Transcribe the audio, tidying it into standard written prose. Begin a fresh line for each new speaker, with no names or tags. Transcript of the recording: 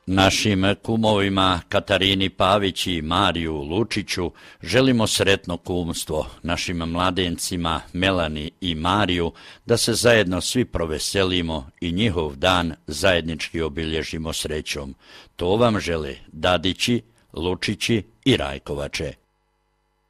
Našim kumovima Katarini Pavić i Mariju Lučiću želimo sretno kumstvo, našim mladencima Melani i Mariju da se zajedno svi proveselimo i njihov dan zajednički obilježimo srećom. To vam žele Dadići, Lučići i Rajkovače.